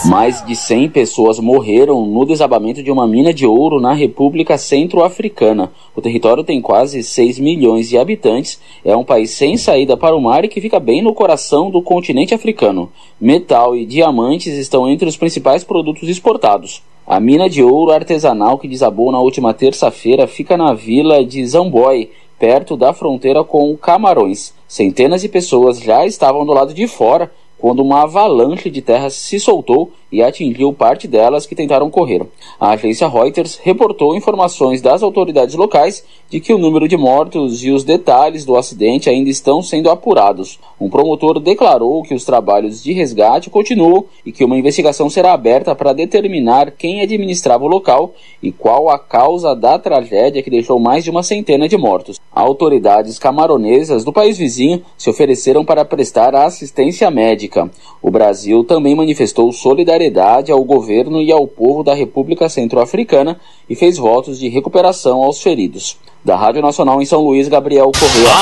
Mais de 100 pessoas morreram no desabamento de uma mina de ouro na República Centro-Africana. O território tem quase 6 milhões de habitantes, é um país sem saída para o mar e que fica bem no coração do continente africano. Metal e diamantes estão entre os principais produtos exportados. A mina de ouro artesanal que desabou na última terça-feira fica na vila de Zamboi, perto da fronteira com Camarões. Centenas de pessoas já estavam do lado de fora quando uma avalanche de terra se soltou e atingiu parte delas que tentaram correr. A agência Reuters reportou informações das autoridades locais de que o número de mortos e os detalhes do acidente ainda estão sendo apurados. Um promotor declarou que os trabalhos de resgate continuam e que uma investigação será aberta para determinar quem administrava o local e qual a causa da tragédia que deixou mais de uma centena de mortos. Autoridades camaronesas do país vizinho se ofereceram para prestar assistência médica. O Brasil também manifestou solidariedade ao governo e ao povo da República Centro-Africana e fez votos de recuperação aos feridos. Da Rádio Nacional em São Luís, Gabriel Correa.